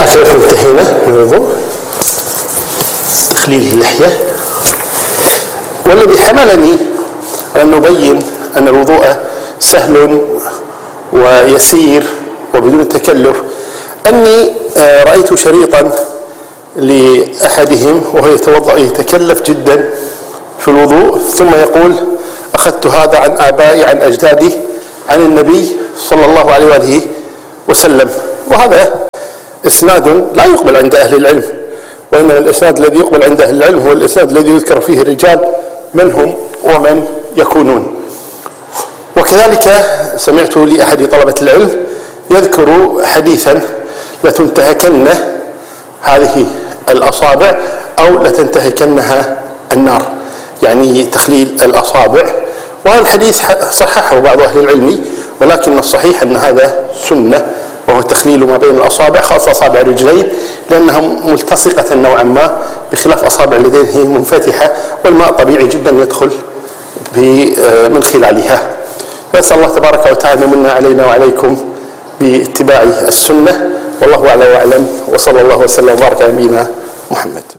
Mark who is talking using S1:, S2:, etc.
S1: كيف انتهينا من الوضوء؟ تخليل اللحية. والذي حملني أن نبين أن الوضوء سهل ويسير وبدون تكلف أني رأيت شريطا لأحدهم وهو يتكلف جدا في الوضوء، ثم يقول: أخذت هذا عن آبائي عن أجدادي عن النبي صلى الله عليه وآله وسلم. وهذا إسناد لا يقبل عند أهل العلم، وإنما الإسناد الذي يقبل عند أهل العلم هو الإسناد الذي يذكر فيه الرجال من هم ومن يكونون. وكذلك سمعت لأحد طلبة العلم يذكر حديثا: لتنتهكن هذه الأصابع أو لتنتهكنها النار، يعني تخليل الأصابع. وهذا الحديث صححه بعض أهل العلم، ولكن الصحيح أن هذا سنة، وهو تخليل ما بين الأصابع، خاصة أصابع الرجلين لأنها ملتصقة نوعا ما، بخلاف أصابع اليدين هي منفتحة والماء طبيعي جدا يدخل من خلالها. نسأل الله تبارك وتعالى من علينا وعليكم باتباع السنة، والله أعلى وأعلم، وصلى الله وسلم وبارك على نبينا محمد.